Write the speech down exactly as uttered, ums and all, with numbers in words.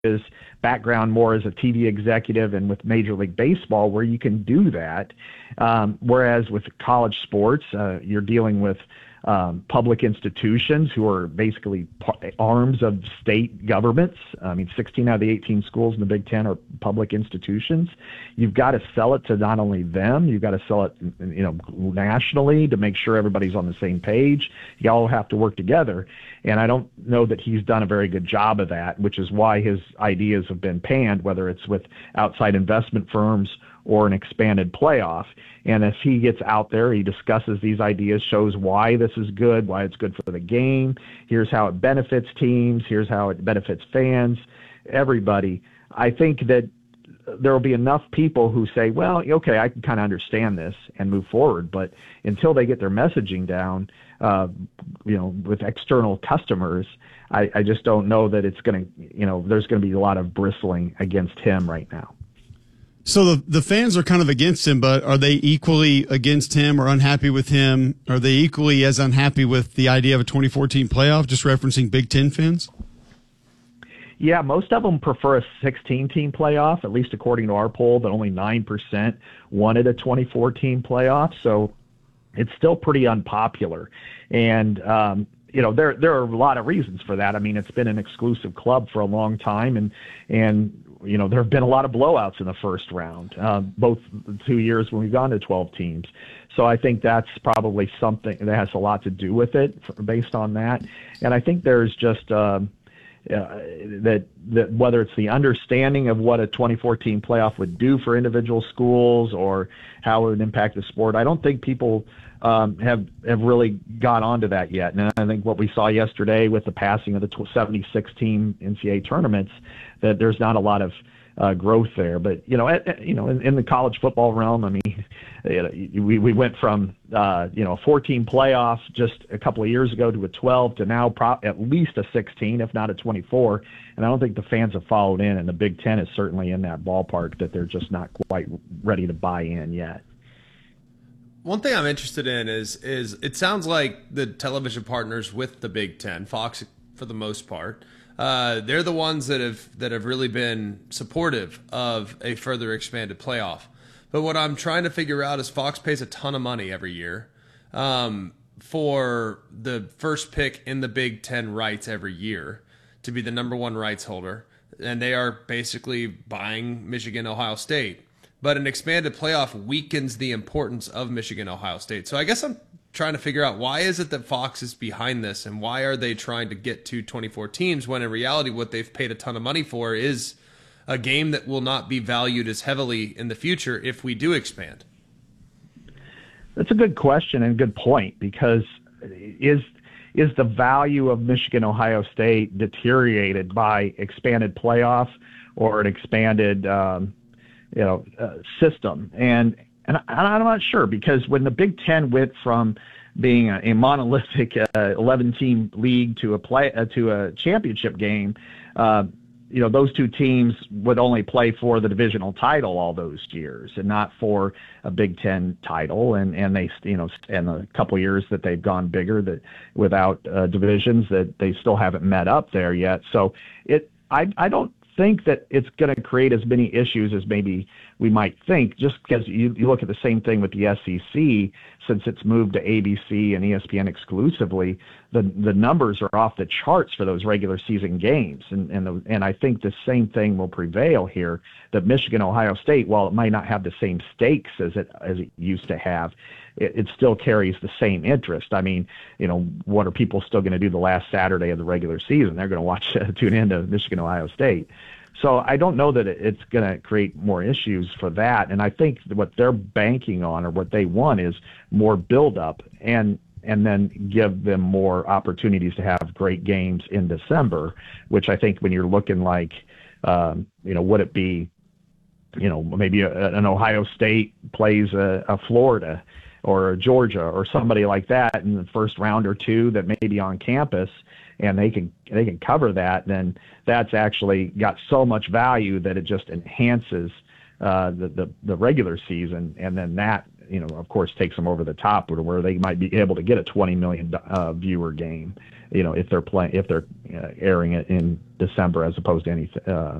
his background more as a T V executive and with Major League Baseball, where you can do that. Um, whereas with college sports, uh, you're dealing with um, public institutions who are basically arms of state governments. I mean, sixteen out of the eighteen schools in the Big Ten are public institutions. You've got to sell it to not only them, you've got to sell it, you know, nationally to make sure everybody's on the same page. You all have to work together. And I don't know that he's done a very good job of that, which is why his ideas have been panned, whether it's with outside investment firms or an expanded playoff. And if he gets out there, he discusses these ideas, shows why this is good, why it's good for the game. Here's how it benefits teams. Here's how it benefits fans, everybody. I think that there will be enough people who say, well, okay, I can kind of understand this and move forward. But until they get their messaging down, uh, you know, with external customers, I, I just don't know that it's going to, you know, there's going to be a lot of bristling against him right now. So the the fans are kind of against him, but are they equally against him or unhappy with him? Are they equally as unhappy with the idea of a twenty fourteen playoff, just referencing Big Ten fans? Yeah, most of them prefer a sixteen-team playoff, at least according to our poll, that only nine percent wanted a twenty fourteen playoff. So it's still pretty unpopular. And, um, you know, there there are a lot of reasons for that. I mean, it's been an exclusive club for a long time, and, and you know, there have been a lot of blowouts in the first round, uh, both two years when we've gone to twelve teams. So I think that's probably something that has a lot to do with it based on that. And I think there's just um, uh, that that whether it's the understanding of what a twenty fourteen playoff would do for individual schools or how it would impact the sport, I don't think people um, have have really got onto that yet. And I think what we saw yesterday with the passing of the seventy-six team N C double A tournaments, that there's not a lot of uh, growth there. But you know, at, you know, in, in the college football realm, I mean, we we went from uh, you know a fourteen playoff just a couple of years ago to a twelve to now pro- at least a sixteen, if not a twenty-four. And I don't think the fans have followed in, and the Big Ten is certainly in that ballpark that they're just not quite ready to buy in yet. One thing I'm interested in is is it sounds like the television partners with the Big Ten, Fox for the most part, uh, they're the ones that have that have really been supportive of a further expanded playoff. But what I'm trying to figure out is Fox pays a ton of money every year um, for the first pick in the Big Ten rights every year to be the number one rights holder, and they are basically buying Michigan, Ohio State. But an expanded playoff weakens the importance of Michigan, Ohio State. So I guess I'm trying to figure out, why is it that Fox is behind this, and why are they trying to get to twenty-four teams when in reality what they've paid a ton of money for is a game that will not be valued as heavily in the future if we do expand? That's a good question and good point, because is is the value of Michigan, Ohio State deteriorated by expanded playoff or an expanded um, you know, uh, system? And, and I'm not sure, because when the Big Ten went from being a, a monolithic uh, eleven team league to a play, uh, to a championship game, uh, you know, those two teams would only play for the divisional title all those years and not for a Big Ten title. And, and they, you know, and a couple of years that they've gone bigger that without uh, divisions, that they still haven't met up there yet. So it, I, I don't think that it's going to create as many issues as maybe we might think, just because you, you look at the same thing with the S E C, since it's moved to A B C and E S P N exclusively, the the numbers are off the charts for those regular season games. And and, the, and I think the same thing will prevail here, that Michigan, Ohio State, while it might not have the same stakes as it, as it used to have, it, it still carries the same interest. I mean, you know, what are people still going to do the last Saturday of the regular season? They're going to watch, uh, tune into Michigan, Ohio State. So I don't know that it's going to create more issues for that. And I think what they're banking on, or what they want, is more buildup, and and then give them more opportunities to have great games in December, which I think when you're looking like, um, you know, would it be, you know, maybe a, an Ohio State plays a, a Florida or a Georgia or somebody like that in the first round or two that may be on campus, and they can they can cover that, then that's actually got so much value that it just enhances uh, the, the the regular season, and then that you know, of course, takes them over the top, or where they might be able to get a twenty million uh, viewer game, you know, if they're playing if they're uh, airing it in December as opposed to any uh,